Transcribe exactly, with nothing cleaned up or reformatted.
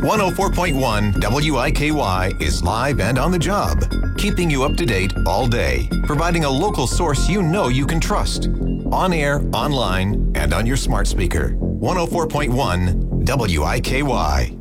one oh four point one W I K Y is live and on the job, keeping you up to date all day, providing a local source you know you can trust. On air, online, and on your smart speaker. one oh four point one W I K Y.